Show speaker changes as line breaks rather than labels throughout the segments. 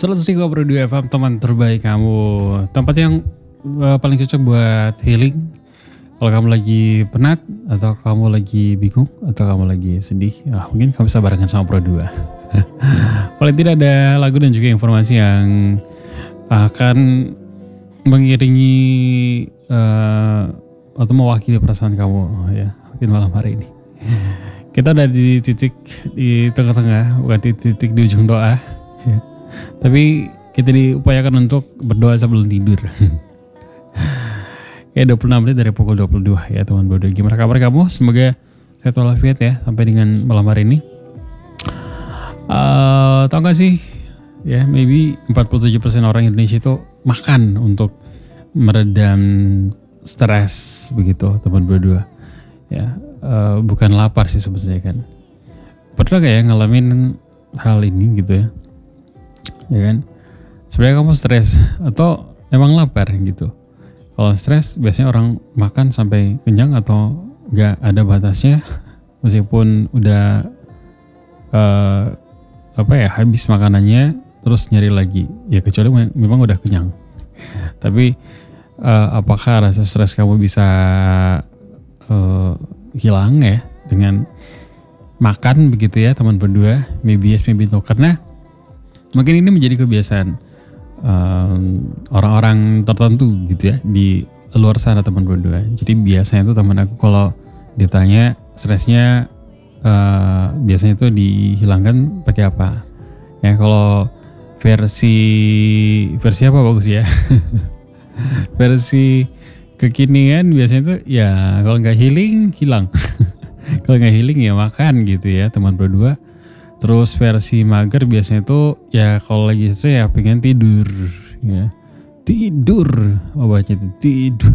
103,2 FM, teman terbaik kamu. Tempat yang paling cocok buat healing. Kalau kamu lagi penat, atau kamu lagi bingung, atau kamu lagi sedih, mungkin kamu bisa barengan sama Pro 2. Paling tidak ada lagu dan juga informasi yang akan mengiringi atau mewakili perasaan kamu ya, mungkin malam hari ini. Kita udah di titik di tengah-tengah, bukan di titik di ujung doa ya. Tapi kita diupayakan untuk berdoa sebelum tidur. Ya 26 menit dari pukul 22 ya teman bodoh. Gimana kabar kamu? Semoga sehat walafiat ya sampai dengan malam hari ini. Tahu gak sih ya, maybe 47% orang Indonesia itu makan untuk meredam stres begitu teman berdua ya. Bukan lapar sih sebenarnya kan. Pernah gak ya ngalamin hal ini gitu ya kan? Sebenarnya kamu stres atau emang lapar gitu. Kalau stres biasanya orang makan sampai kenyang atau gak ada batasnya, meskipun udah habis makanannya terus nyari lagi ya, kecuali memang udah kenyang. Tapi apakah rasa stres kamu bisa hilang ya dengan makan begitu ya teman berdua? Maybe yes, maybe no. Karena mungkin ini menjadi kebiasaan orang-orang tertentu gitu ya di luar sana teman berdua. Jadi biasanya tuh teman aku kalau ditanya stresnya biasanya tuh dihilangkan pakai apa ya? Kalau versi apa bagus ya? Versi kekinian biasanya tuh ya kalau nggak healing hilang. Kalau nggak healing ya makan gitu ya teman berdua. Terus versi mager biasanya tuh ya kalau lagi stres ya pengen tidur ya. Tidur, obatnya itu tidur.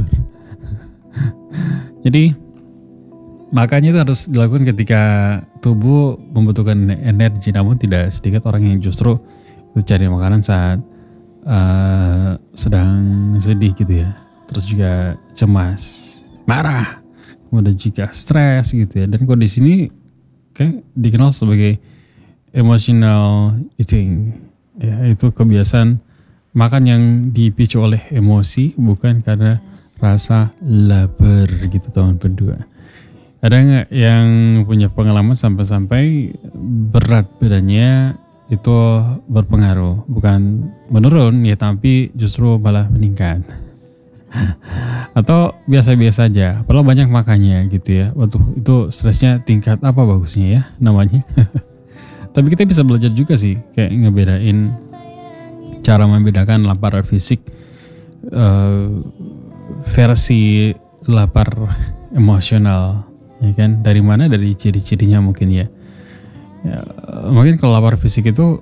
Jadi makanya itu harus dilakukan ketika tubuh membutuhkan energi. Namun tidak sedikit orang yang justru cari makanan saat sedang sedih gitu ya. Terus juga cemas, marah, kemudian juga stres gitu ya. Dan kondisi ini kayak dikenal sebagai emotional eating ya, itu kebiasaan makan yang dipicu oleh emosi bukan karena rasa lapar gitu teman berdua. Ada nggak yang punya pengalaman sampai-sampai berat badannya itu berpengaruh, bukan menurun ya tapi justru malah meningkat? Atau biasa-biasa aja padahal banyak makannya gitu ya. Waduh, itu stresnya tingkat apa bagusnya ya namanya. Tapi kita bisa belajar juga sih kayak ngebedain, cara membedakan lapar fisik versi lapar emosional ya kan. Dari mana? Dari ciri-cirinya mungkin ya. Mungkin kalau lapar fisik itu